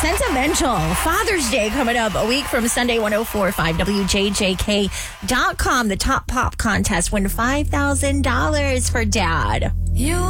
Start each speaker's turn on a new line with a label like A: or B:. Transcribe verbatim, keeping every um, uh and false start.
A: Sentimental. Father's Day coming up a week from Sunday, one oh four point five W J J K dot com. The Top Pop Contest. Win five thousand dollars for Dad.
B: You